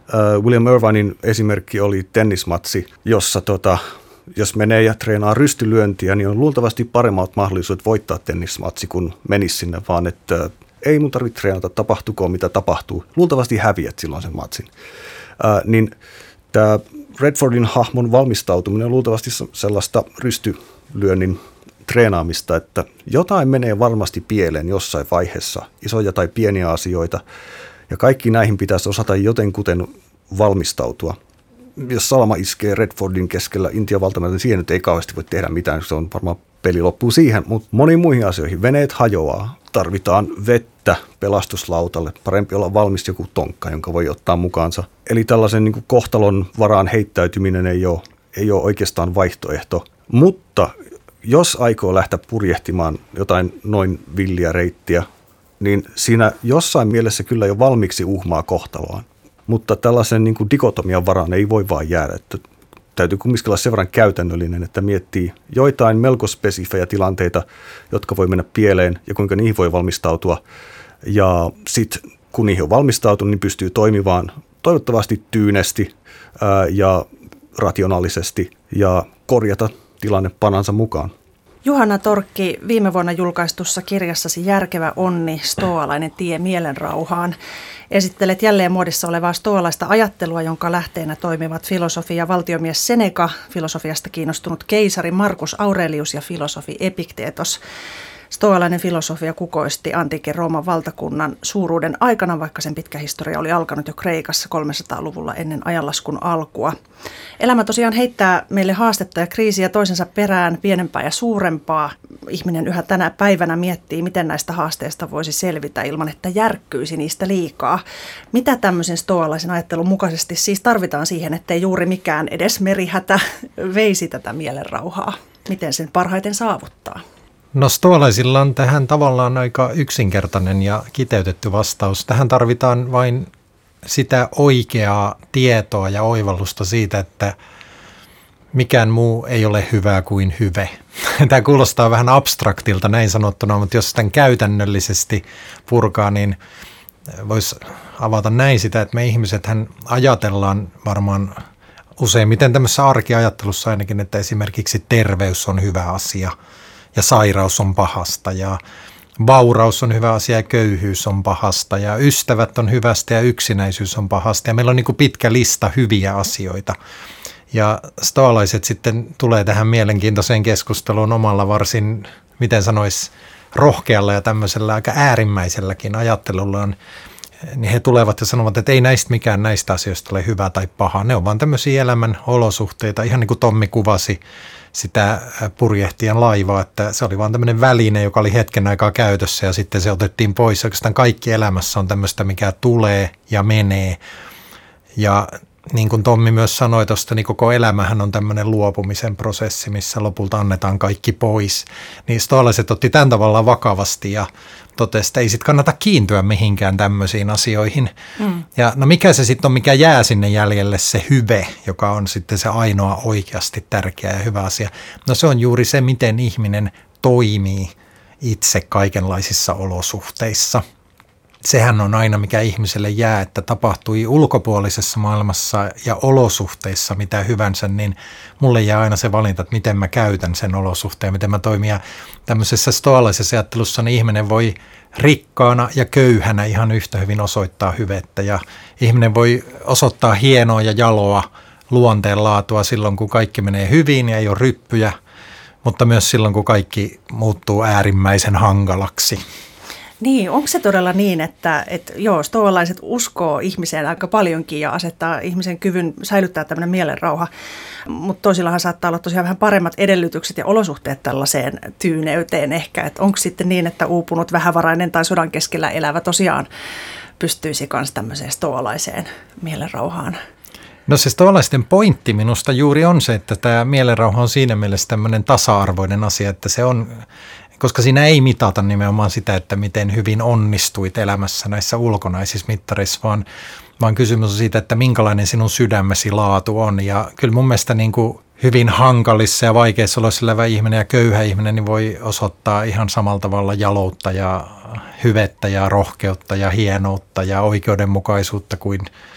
William Irvinin esimerkki oli tennismatsi, jossa jos menee ja treenaa rystylyöntiä, niin on luultavasti paremmat mahdollisuudet voittaa tennismatsi, kun menisi sinne, vaan että ei mun tarvitse treenata, tapahtukoon mitä tapahtuu. Luultavasti häviät silloin sen matsin. Niin tämä Redfordin hahmon valmistautuminen on luultavasti sellaista rystylyönnin treenaamista, että jotain menee varmasti pieleen jossain vaiheessa, isoja tai pieniä asioita, ja kaikki näihin pitäisi osata jotenkuten valmistautua. Jos salama iskee Redfordin keskellä Intian valtameren, niin siihen nyt ei kauheasti voi tehdä mitään, se on varmaan peli loppuu siihen, mutta moniin muihin asioihin. Veneet hajoaa, tarvitaan vettä pelastuslautalle, parempi olla valmis joku tonkka, jonka voi ottaa mukaansa. Eli tällaisen niin kuin kohtalon varaan heittäytyminen ei ole oikeastaan vaihtoehto, mutta jos aikoo lähteä purjehtimaan jotain noin villiä reittiä, niin siinä jossain mielessä kyllä jo valmiiksi uhmaa kohtaloaan. Mutta tällaisen niin kuin dikotomian varaan ei voi vaan jäädä. Että täytyy kumminkin olla sen verran käytännöllinen, että miettii joitain melko spesifejä tilanteita, jotka voi mennä pieleen ja kuinka niihin voi valmistautua. Ja sitten kun niihin on valmistautunut, niin pystyy toimimaan toivottavasti tyynesti ja rationaalisesti ja korjata tilanne panansa mukaan. Juhana Torkki, viime vuonna julkaistussa kirjassasi Järkevä onni, stoalainen tie mielenrauhaan. Esittelet jälleen muodissa olevaa stoalaista ajattelua, jonka lähteenä toimivat filosofi ja valtiomies Seneca, filosofiasta kiinnostunut keisari Marcus Aurelius ja filosofi Epikteetos. Stoalainen filosofia kukoisti antiikin Rooman valtakunnan suuruuden aikana, vaikka sen pitkä historia oli alkanut jo Kreikassa 300-luvulla ennen ajanlaskun alkua. Elämä tosiaan heittää meille haastetta ja kriisiä toisensa perään, pienempää ja suurempaa. Ihminen yhä tänä päivänä miettii, miten näistä haasteista voisi selvitä ilman, että järkkyisi niistä liikaa. Mitä tämmöisen stoalaisen ajattelun mukaisesti siis tarvitaan siihen, ettei juuri mikään edes merihätä veisi tätä mielenrauhaa? Miten sen parhaiten saavuttaa? No stoalaisilla on tähän tavallaan aika yksinkertainen ja kiteytetty vastaus. Tähän tarvitaan vain sitä oikeaa tietoa ja oivallusta siitä, että mikään muu ei ole hyvää kuin hyve. Tämä kuulostaa vähän abstraktilta näin sanottuna, mutta jos tämän käytännöllisesti purkaa, niin voisi avata näin sitä, että me ihmisethän ajatellaan varmaan useimmiten tämmöisessä arkiajattelussa ainakin, että esimerkiksi terveys on hyvä asia ja sairaus on pahasta ja vauraus on hyvä asia ja köyhyys on pahasta ja ystävät on hyvästä ja yksinäisyys on pahasta ja meillä on niin kuin pitkä lista hyviä asioita. Ja stoalaiset sitten tulee tähän mielenkiintoiseen keskusteluun omalla varsin, miten sanoisi, rohkealla ja tämmöisellä aika äärimmäiselläkin ajattelullaan. Niin he tulevat ja sanovat, että ei mikään näistä asioista ole hyvä tai paha. Ne on vaan tämmöisiä elämän olosuhteita, ihan niin kuin Tommi kuvasi sitä purjehtijan laivaa, että se oli vaan tämmöinen väline, joka oli hetken aikaa käytössä ja sitten se otettiin pois. Oikeastaan kaikki elämässä on tämmöistä, mikä tulee ja menee. Ja niin kuin Tommi myös sanoi tuosta, niin koko elämähän on tämmöinen luopumisen prosessi, missä lopulta annetaan kaikki pois. Niin stoalaiset otti tämän tavallaan vakavasti ja totesi, että ei sitten kannata kiintyä mihinkään tämmöisiin asioihin. Ja no mikä se sitten on, mikä jää sinne jäljelle, se hyve, joka on sitten se ainoa oikeasti tärkeä ja hyvä asia. No se on juuri se, miten ihminen toimii itse kaikenlaisissa olosuhteissa. Sehän on aina, mikä ihmiselle jää, että tapahtui ulkopuolisessa maailmassa ja olosuhteissa mitä hyvänsä, niin mulle jää aina se valinta, että miten mä käytän sen olosuhteen, miten mä toimin. Ja tämmöisessä stoalaisessa ajattelussa niin ihminen voi rikkaana ja köyhänä ihan yhtä hyvin osoittaa hyvettä ja ihminen voi osoittaa hienoa ja jaloa luonteenlaatua silloin, kun kaikki menee hyvin ja ei ole ryppyjä, mutta myös silloin, kun kaikki muuttuu äärimmäisen hankalaksi. Niin, onko se todella niin, että stoalaiset uskoo ihmiseen aika paljonkin ja asettaa ihmisen kyvyn säilyttää tämmöinen mielenrauha, mutta toisillahan saattaa olla tosiaan vähän paremmat edellytykset ja olosuhteet tällaiseen tyyneyteen ehkä, että onko sitten niin, että uupunut, vähävarainen tai sodan keskellä elävä tosiaan pystyisi myös tämmöiseen stoalaiseen mielenrauhaan? No se stoalaisten pointti minusta juuri on se, että tämä mielenrauha on siinä mielessä tämmöinen tasa-arvoinen asia, että se on, koska siinä ei mitata nimenomaan sitä, että miten hyvin onnistuit elämässä näissä ulkonaisissa mittareissa, vaan kysymys on siitä, että minkälainen sinun sydämesi laatu on. Ja kyllä mun mielestä niin kuin hyvin hankalissa ja vaikeissa oloissa elävä ihminen ja köyhä ihminen niin voi osoittaa ihan samalla tavalla jaloutta ja hyvettä ja rohkeutta ja hienoutta ja oikeudenmukaisuutta kuin